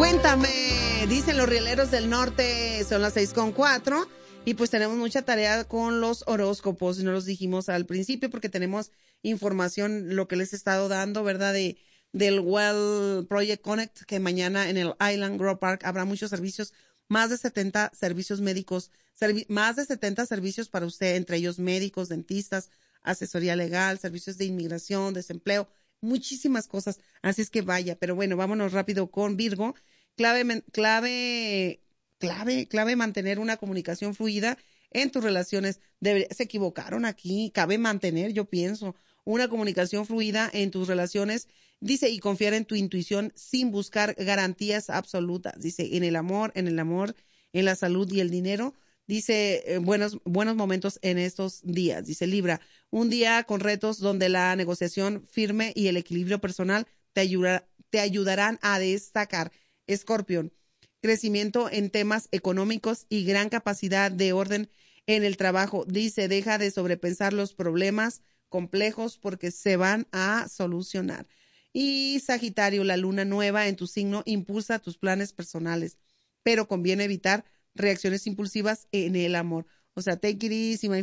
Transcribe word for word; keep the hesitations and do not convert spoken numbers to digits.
Cuéntame, dicen los rieleros del norte, son las seis con cuatro, y pues tenemos mucha tarea con los horóscopos, no los dijimos al principio porque tenemos información, lo que les he estado dando, ¿verdad? De, del Well Project Connect, que mañana en el Island Grove Park habrá muchos servicios, más de setenta servicios médicos, servi- más de setenta servicios para usted, entre ellos médicos, dentistas, asesoría legal, servicios de inmigración, desempleo, muchísimas cosas, así es que vaya, pero bueno, vámonos rápido con Virgo. Clave, men- clave, clave, clave mantener una comunicación fluida en tus relaciones. Debe- se equivocaron aquí, cabe mantener, yo pienso, una comunicación fluida en tus relaciones, dice, y confiar en tu intuición sin buscar garantías absolutas, dice, en el amor, en el amor, en la salud y el dinero. Dice, eh, buenos, buenos momentos en estos días. Dice Libra, un día con retos donde la negociación firme y el equilibrio personal te, ayuda, te ayudarán a destacar. Escorpión, crecimiento en temas económicos y gran capacidad de orden en el trabajo. Dice, deja de sobrepensar los problemas complejos porque se van a solucionar. Y Sagitario, la luna nueva en tu signo impulsa tus planes personales, pero conviene evitar reacciones impulsivas en el amor. O sea, take it easy, my